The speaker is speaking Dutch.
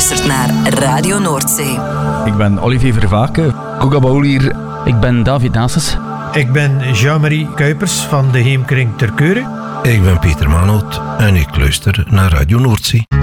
luistert naar Radio Noordzee. Ik ben Olivier Vervaken, Koekabaul hier. Ik ben David Nases. Ik ben Jean-Marie Kuipers van de Heemkring Terkeuren. Ik ben Pieter Manoot en ik luister naar Radio Noordzee.